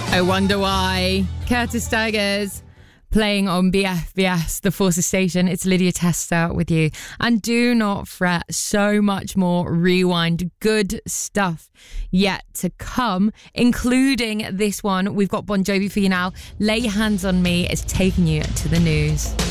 I Wonder Why. Curtis Stigers playing on BFBS, The Forces Station. It's Lydia Testa with you. And do not fret, so much more Rewind good stuff yet to come, including this one. We've got Bon Jovi for you now. Lay Your Hands on Me is taking you to the news.